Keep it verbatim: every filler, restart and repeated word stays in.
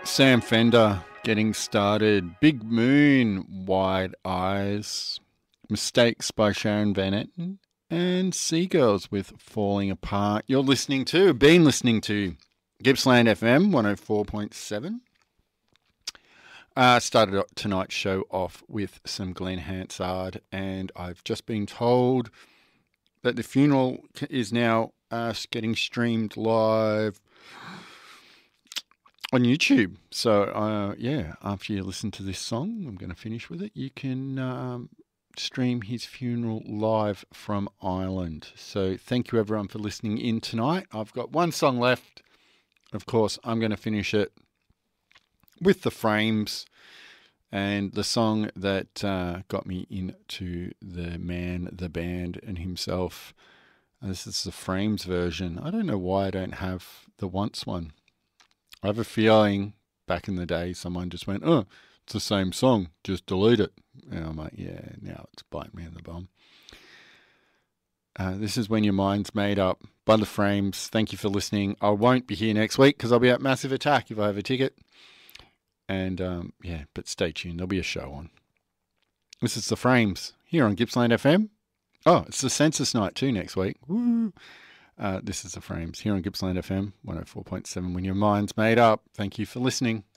Sam Fender getting started. Big Moon, Wide Eyes. Mistakes by Sharon Van Etten. And Seagulls with Falling Apart. You're listening to, been listening to Gippsland F M one oh four point seven. Uh, started tonight's show off with some Glenn Hansard, and I've just been told that the funeral is now uh, getting streamed live on YouTube. So, uh, yeah, after you listen to this song, I'm going to finish with it. You can um, stream his funeral live from Ireland. So, thank you everyone for listening in tonight. I've got one song left. Of course, I'm going to finish it with The Frames, and the song that uh, got me into the man, the band, and himself. This is the Frames version. I don't know why I don't have the Once one. I have a feeling back in the day someone just went, oh, it's the same song, just delete it. And I'm like, yeah, now it's biting me in the bum. Uh, this is When Your Mind's Made Up by The Frames. Thank you for listening. I won't be here next week because I'll be at Massive Attack if I have a ticket. And um, yeah, but stay tuned. There'll be a show on. This is The Frames here on Gippsland F M. Oh, it's the census night too next week. Woo! Uh, this is The Frames here on Gippsland F M one oh four point seven. When Your Mind's Made Up. Thank you for listening.